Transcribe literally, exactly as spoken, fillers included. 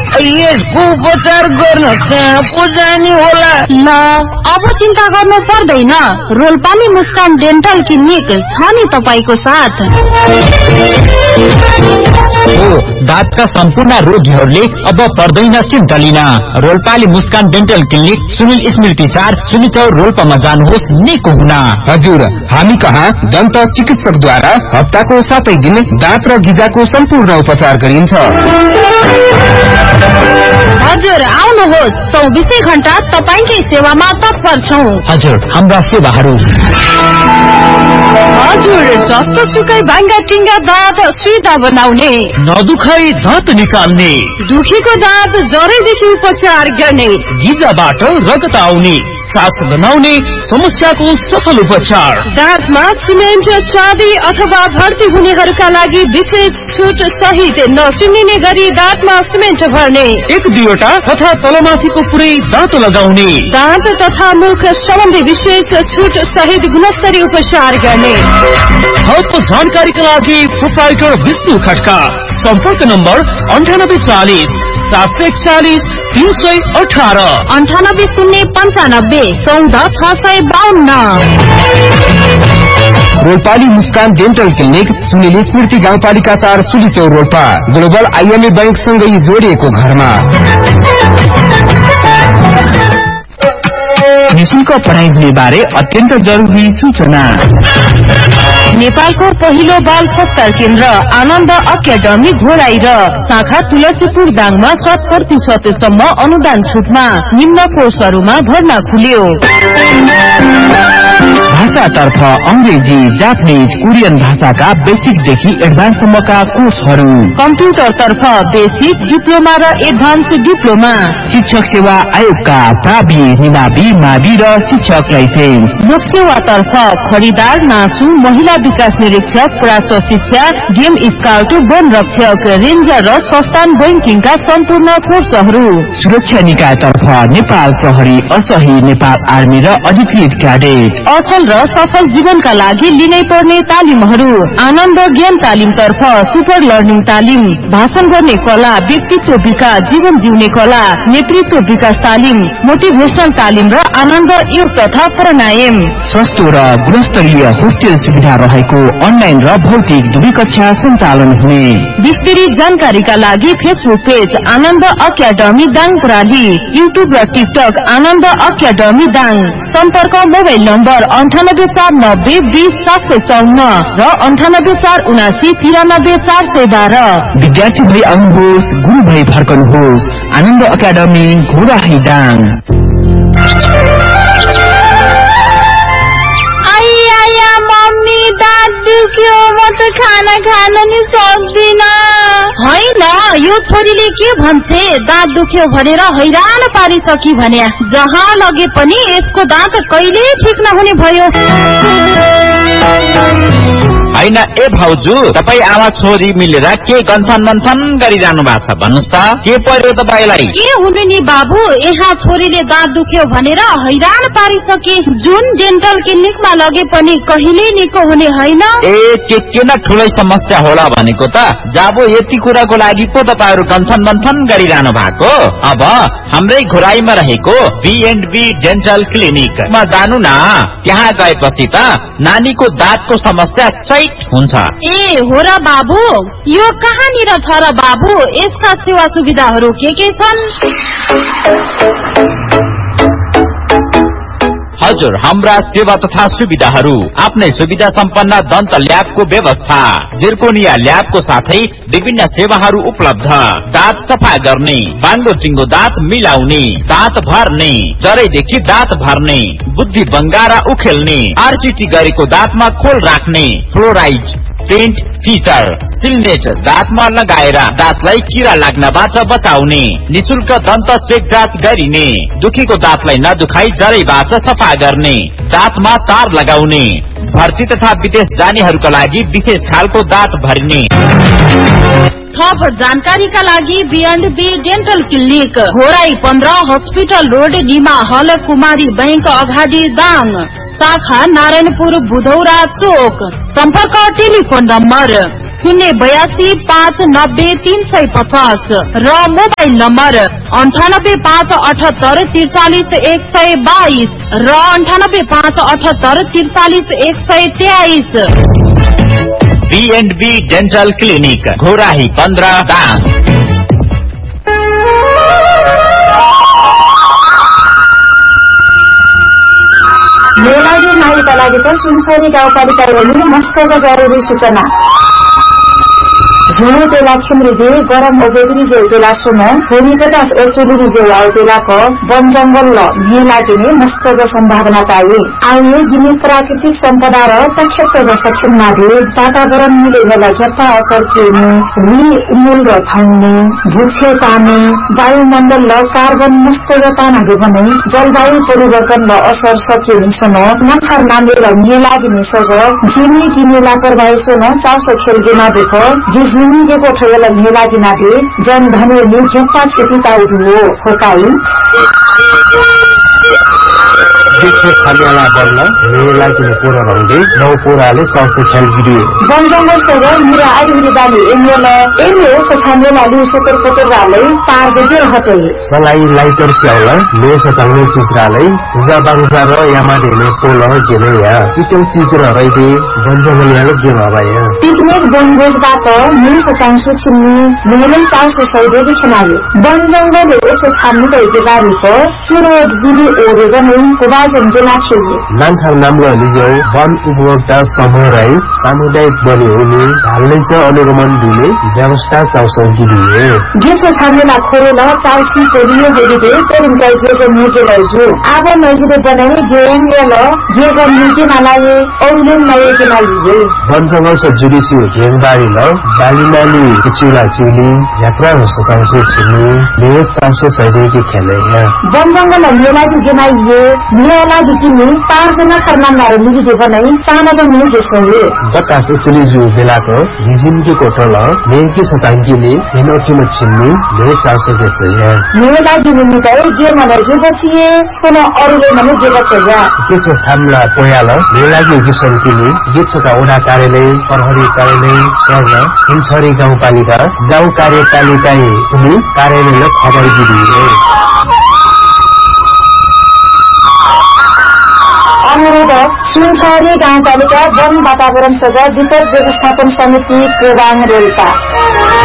यसको उपचार गर्न कहाँ पो जाने होला? ल अब चिन्ता गर्नु पर्दैन, रोल्पाली मुस्कान डेन्टल क्लिनिक छ नि तपाईको साथ। हो, दाँतका सम्पूर्ण रोगीहरूले अब पर्दैन चिन्ता लिन। रोल्पाली मुस्कान डेन्टल क्लिनिक सुनिल स्मृति चार सुनिचौर रोल्पामा जानुहोस् निको हुन। हजुर, हामी कहाँ दन्त चिकित्सकद्वारा हप्ताको सातै दिन दाँत र गिजाको सम्पूर्ण उपचार गरिन्छ। हजुर आउनुहोस्, चौबिसै घण्टा तपाईकै सेवामा तत्पर छौं। हजुर, हाम्रा सेवाहरू हजुर जस्तो सुकै भाङ्गा टिङ्गा दाँत सिधा बनाउने, नदुखाई दाँत निकाल्ने, दुखीको दाँत जरैदेखि उपचार गर्ने, गिजाबाट रगत आउने, सास गनाउने समस्याको सफल उपचार, दाँतमा सिमेन्ट चाँदी अथवा भर्ती हुनेहरूका लागि विशेष छुट सहित नसुनिने गरी दाँतमा सिमेन्ट भर्ने, एक दुईवटा तथा तलमाथिको पुरै दाँत लगाउने, दाँत तथा मुख सम्बन्धी विशेष छुट सहित गुणस्तरीय उपचार गर्ने। थप जानकारीका लागि प्रोप्राइटर विष्णु खड्का, सम्पर्क नम्बर अन्ठानब्बे चालिस सात सय एकचालिस तीन सय अठारह, अन्ठानब्बे शून्य पन्चानब्बे चौध छ सय बाहन्न। रोल्पाली मुस्कान डेन्टल क्लिनिक सुनिल स्मृति गाउँपालिका चार सुलीचौर रोल्पा, ग्लोबल आइएमए बैंक सँगै जोडिएको घरमा। निशुल्क पढाइ हुने बारे अत्यन्त जरुरी सूचना। नेपालको पहिलो बाल संस्कार केन्द्र आनन्द अकादमी घोराई र शाखा तुलसीपुर दाङमा शत प्रतिशतसम्म अनुदान छुटमा निम्न कोर्सहरूमा भर्ना खुल्यो। भाषातर्फ अंग्रेजी, जापानीज, कोरियन भाषाका बेसिकदेखि एडभान्ससम्मका कोर्सहरू, कम्प्युटरतर्फ बेसिक, डिप्लोमा र एडभान्स डिप्लोमा, शिक्षक सेवा आयोगका प्रावि, निमावि, मावि र शिक्षक लाइसेन्स, लोक सेवातर्फ खरिदार, नासु, महिला विकास निरीक्षक, प्राश्व शिक्षा, गेम स्काउट, वन रक्षक, रेन्जर र संस्थान बैंकिङका सम्पूर्ण कोर्सहरू, सुरक्षा निकायतर्फ नेपाल प्रहरी, असही, नेपाल आर्मी र अधिकृत क्याडेट, असल र सफल जीवनका लागि लिनै पर्ने तालिमहरू, आनन्द ज्ञान तालिम तर्फ सुपर लर्निङ तालिम, भाषण गर्ने कला, व्यक्तित्व विकास, जीवन जिउने कला, नेतृत्व विकास तालिम, मोटिभेशनल तालिम र आनन्द योग तथा प्राणायाम, सस्तो र गुणस्तरीय होस्टेल सुविधा रहेको अनलाइन र भौतिक दुवै कक्षा सञ्चालन हुने। विस्तृत जानकारीका लागि फेसबुक पेज आनन्द अकादमी दाङ प्राली, युट्युब र टिकटक आनन्द अकादमी दाङ, सम्पर्क मोबाइल नम्बर अन्ठानब्बे चार नब्बे बीस सात सय चौन्न र अन्ठानब्बे चार उनासी तिरानब्बे चार सय बाह्र। विद्यार्थी भई आउनुहोस्, गुरु भई फर्कनुहोस्। आनन्द अकादमी घोराई दाङ। आइया मम्मी दाँत दुख्यो, म त खाना खान नि सक्दिन। होइन, यो छोरीले के भन्छे, दाँत दुख्यो भनेर हैरान पारिसकी भने जहाँ लगे पनि यसको दाँत कहिले ठिक नहुने भयो। होइन ए भाउजू, तपाई आमा छोरी मिलेर के गन्थन मन्थन गरिरहनु भएको छ भन्नुस् त, के पर्यो तपाईलाई? के हुनु नि बाबु, यहाँ छोरीले दाँत दुख्यो भनेर हैरान पारिसके, जुन डेन्टल क्लिनिकमा लगे पनि कहिले निको हुने होइन। ए के किन ठुलै समस्या होला भनेको त, जाबो यति कुराको लागि पो तपाईहरु गन्थन मन्थन गरिरहनु भएको। अब हाम्रै घोराईमा रहेको बी एन्ड बी डेन्टल क्लिनिकमा जानु न, त्यहाँ गएपछि त नानीको दाँतको समस्या चैत हुन्छ। ए हो र बाबु, यो कहाँनिर छ र बाबु, यसका सेवा सुविधाहरू के के छन्? हजुर, हाम्रा सेवा तथा सुविधाहरू आफ्नै सुविधा सम्पन्न दन्त ल्याबको व्यवस्था, जिर्कोनिया ल्याबको साथै विभिन्न सेवाहरू उपलब्ध, दाँत सफा गर्ने, बाङ्गो चिङ्गो दाँत मिलाउने, दाँत भर्ने, जरैदेखि दाँत भर्ने, बुद्धि बङ्गारा उखेल्ने, आरसीटी गरेको दाँतमा खोल राख्ने, फ्लोराइड पेन्ट फिचर, सिलनेट दाँतमा लगाएर दाँतलाई किरा लाग्नबाट बचाउने, निशुल्क दन्त चेक जाँच गरिने, दुखीको दाँतलाई नदुखाई जरैबाट सफा गर्ने, दाँतमा तार लगाउने, भर्ती तथा विदेश जानेहरूका लागि विशेष खालको दाँत भरिने। थप जानकारीका लागि beyond be dental clinic, Ghorahi पन्ध्र, हस्पिटल रोड, निमा हल, कुमारी बैंक अगाडि दाङ, शाखा नारायणपुर बुधौरा चोक, सम्पर्क टेलिफोन नम्बर शून्य बयासी पाँच नब्बे तीन सय पचास र मोबाइल नम्बर अन्ठानब्बे पाँच अठहत्तर त्रिचालिस एक सय बाइस र अन्ठानब्बे पाँच अठहत्तर त्रिचालिस एक सय तेइस। Be and be dental clinic Ghorahi पन्ध्र दाङ। मेलागी नारीका लागि त सुनसरी गाउँपालिकाले मस्त जरुरी सूचना। झुलो बेला खिमृदि गरम ओबेग्री जे बेला सुन भूमिगत ओचुलुरी जे आउ बेलाको वन जंगल ल मेलागिने मस्त ज सम्भावना चाहिए। आउने गिने प्राकृतिक सम्पदा र प्रक्षेप ज सक्षममा दे वातावरण मिलेला घेता असर किने रि उमूल र थाउने भूक्षे पाने वायुमण्डल ल कार्बन मस्त ज ताना भने जलवायु परिवर्तन ल असर सकिने सुन नखर नामे र मेलागिने सज गिने गिने लापरवाही सुन चाउसो खेल गेमा देखो हिन्दीको ठेला मेलागी नाथे जन धने झेप्पा छेपिता उठ्यो होकाई देखो छालियाला बल्ल मेलागी पुरा रंगे नौ पुराले चौसो खेल गिरियो वन जंगल सजा मिरा आइरी बाली एमेला एमे सो छामेला लु सुपर पतराले पार दे रहते सलाई लाइटर स्याउला ले सचाउने चित्राले पूजा बांसा र यामा देले पोल गेले या किटो चीज र रइदे वन जंगल याले के भबाया पिकनिक बनभोजबाट मिल सचाउँछु छिन्नी मेलै चाउसो सौदे देखिनायो वन जंगल यसो छाम्नु गएको बारीको चुरो गिरी ओरेगन कोबाजन गेला छिए नानखाङ नामले लिजो वन उपभोक्ता समूह रही सामुदायिक बने हुने ढाल्ने छ अनुगमन दिने व्यवस्था चाउसो गिरिए गेसो छामेला खोरेल चाउसी कोरियो हेरिदे तेरिमकाइ जेजो मुकेलाई जो आब नजिले बनाउने गेम ल जेजो मुके नलाए औले नए के नलिए वन जंगल से जुडिसी गेमबारी ल बालिनाली चिला चिली यात्रा सताउँछु छिनी ले चाउसो सैदे के खेले है वन जंगल मेला की गेमाइए मेला दिकिनी पाँच जना खरनामाहरू मिलिदे बनाई साना ज मुके सले बतास चली जो बेलाको हिजिम के कोटल नेकी सताङ्कीले हेनोखिम छिन्नी ले चाउसो के सय मेला की मिलिदै गेम नले बचिए सोना अरुले मने जे बचया के छ छामला पोयाल मेला की किसनकीले गेछका ओडा कार्यालय प्रहरी कार्यालय सर्व हिमछरी गाउँपालिका गाउँ कार्यपालिकाले उनी कार्यालयले खबर दिए अनुरोध सुनसरी गाउँपालिका वन वातावरण सजा विपद व्यवस्थापन समिति प्रोग्राम रोल्पा।